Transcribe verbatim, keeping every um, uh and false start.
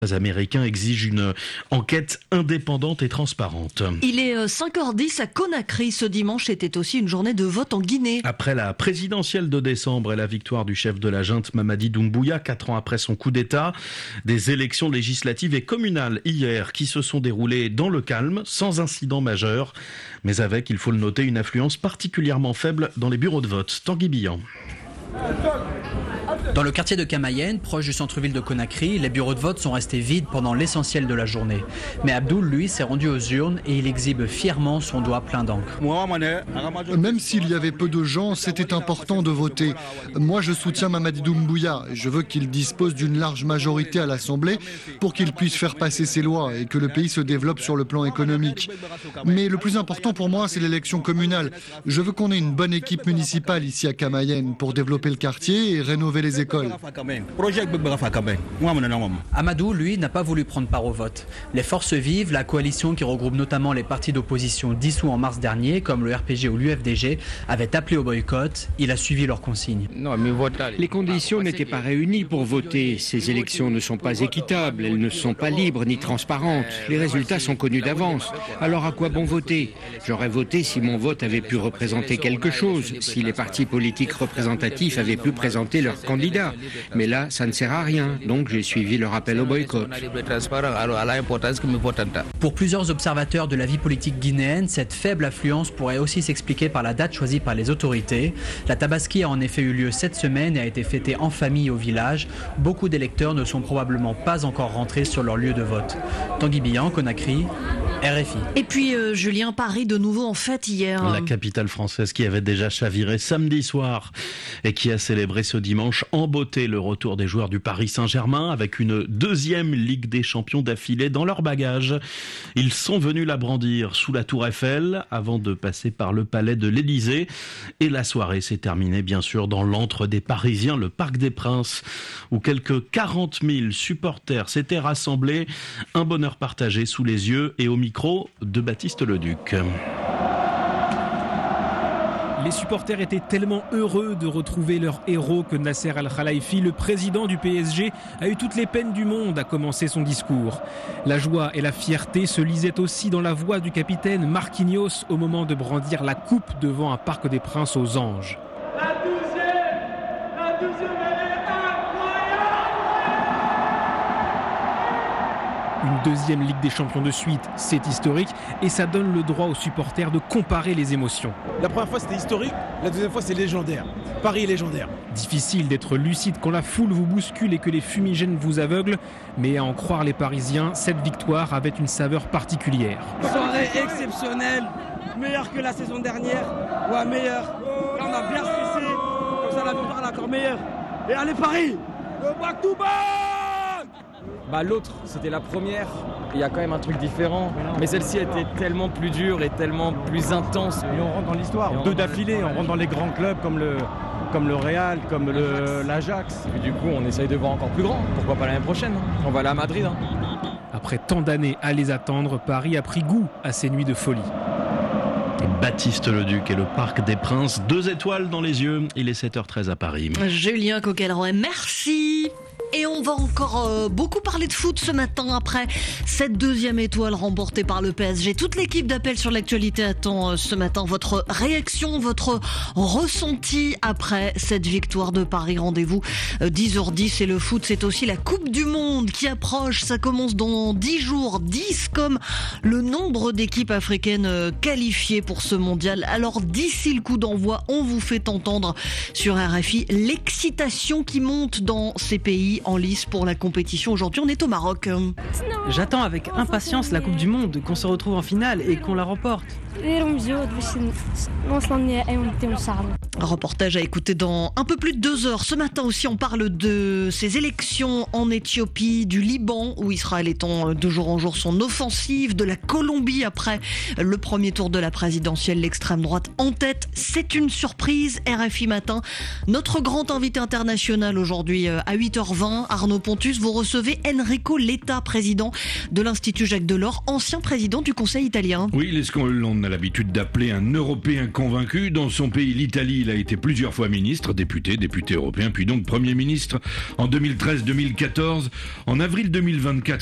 Les Américains exigent une enquête indépendante et transparente. Il est cinq heures dix à Conakry. Ce dimanche était aussi une journée de vote en Guinée. Après la présidentielle de décembre et la victoire du chef de la junte Mamadi Doumbouya, quatre ans après son coup d'État, des élections législatives et communales hier qui se sont déroulées dans le calme, sans incident majeur, mais avec, il faut le noter, une affluence particulièrement faible dans les bureaux de vote. Tanguy Billan. Dans le quartier de Kamayenne, proche du centre-ville de Conakry, les bureaux de vote sont restés vides pendant l'essentiel de la journée. Mais Abdoul, lui, s'est rendu aux urnes et il exhibe fièrement son doigt plein d'encre. Même s'il y avait peu de gens, c'était important de voter. Moi, je soutiens Mamadi Doumbouya. Je veux qu'il dispose d'une large majorité à l'Assemblée pour qu'il puisse faire passer ses lois et que le pays se développe sur le plan économique. Mais le plus important pour moi, c'est l'élection communale. Je veux qu'on ait une bonne équipe municipale ici à Kamayenne pour développer le quartier et rénover les écoles. Amadou, lui, n'a pas voulu prendre part au vote. Les Forces Vives, la coalition qui regroupe notamment les partis d'opposition dissous en mars dernier, comme le R P G ou l'U F D G, avaient appelé au boycott. Il a suivi leurs consignes. Les conditions n'étaient pas réunies pour voter. Ces élections ne sont pas équitables, elles ne sont pas libres ni transparentes. Les résultats sont connus d'avance. Alors à quoi bon voter ? J'aurais voté si mon vote avait pu représenter quelque chose, si les partis politiques représentatifs avaient pu présenter leurs candidats. Mais là, ça ne sert à rien, donc j'ai suivi leur appel au boycott. Pour plusieurs observateurs de la vie politique guinéenne, cette faible affluence pourrait aussi s'expliquer par la date choisie par les autorités. La Tabaski a en effet eu lieu cette semaine et a été fêtée en famille au village. Beaucoup d'électeurs ne sont probablement pas encore rentrés sur leur lieu de vote. Tanguy Billan, Conakry, R F I. Et puis euh, Julien, Paris de nouveau en fête hier. La capitale française qui avait déjà chaviré samedi soir et qui a célébré ce dimanche en beauté le retour des joueurs du Paris Saint-Germain avec une deuxième Ligue des Champions d'affilée dans leur bagage. Ils sont venus la brandir sous la Tour Eiffel avant de passer par le palais de l'Élysée. Et la soirée s'est terminée bien sûr dans l'antre des Parisiens, le Parc des Princes, où quelques quarante mille supporters s'étaient rassemblés. Un bonheur partagé sous les yeux et au micro de Baptiste Leduc. Les supporters étaient tellement heureux de retrouver leur héros que Nasser Al-Khelaifi, le président du P S G, a eu toutes les peines du monde à commencer son discours. La joie et la fierté se lisaient aussi dans la voix du capitaine Marquinhos au moment de brandir la coupe devant un Parc des Princes aux Anges. La douzième, la douzième, elle est incroyable! Une deuxième Ligue des Champions de suite, c'est historique et ça donne le droit aux supporters de comparer les émotions. La première fois c'était historique, la deuxième fois c'est légendaire. Paris est légendaire. Difficile d'être lucide quand la foule vous bouscule et que les fumigènes vous aveuglent, mais à en croire les Parisiens, cette victoire avait une saveur particulière. Soirée exceptionnelle, meilleure que la saison dernière, ouais meilleure. Là on a bien stressé, comme ça la victoire est encore meilleure. Et allez Paris, le back to back! Bah, l'autre, c'était la première. Il y a quand même un truc différent. Mais celle-ci était tellement plus dure et tellement plus intense. Et on rentre dans l'histoire. Deux d'affilée, on rentre dans les grands clubs comme le, comme le Real, comme le, l'Ajax. Et du coup, on essaye de voir encore plus grand. Pourquoi pas l'année prochaine? On va aller à Madrid. Hein. Après tant d'années à les attendre, Paris a pris goût à ces nuits de folie. Baptiste Leduc et le Parc des Princes, deux étoiles dans les yeux. Il est sept heures treize à Paris. Julien Coquelin, merci. Et on va encore euh, beaucoup parler de foot ce matin après cette deuxième étoile remportée par le P S G. Toute l'équipe d'Appel sur l'actualité attend euh, ce matin votre réaction, votre ressenti après cette victoire de Paris. Rendez-vous euh, dix heures dix et le foot, c'est aussi la Coupe du Monde qui approche. Ça commence dans dix jours, dix comme le nombre d'équipes africaines euh, qualifiées pour ce mondial. Alors d'ici le coup d'envoi, on vous fait entendre sur R F I l'excitation qui monte dans ces pays en lice pour la compétition. Aujourd'hui, on est au Maroc. J'attends avec impatience la Coupe du Monde, qu'on se retrouve en finale et qu'on la remporte. Reportage à écouter dans un peu plus de deux heures. Ce matin aussi, on parle de ces élections en Éthiopie, du Liban, où Israël étend de jour en jour son offensive, de la Colombie après le premier tour de la présidentielle, l'extrême droite en tête. C'est une surprise. R F I Matin, notre grand invité international aujourd'hui à huit heures vingt. demain, Arnaud Pontus, vous recevez Enrico Letta, président de l'Institut Jacques Delors, ancien président du Conseil italien. Oui, l'on a l'habitude d'appeler un Européen convaincu. Dans son pays, l'Italie, il a été plusieurs fois ministre, député, député européen, puis donc Premier ministre en deux mille treize deux mille quatorze. En avril deux mille vingt-quatre,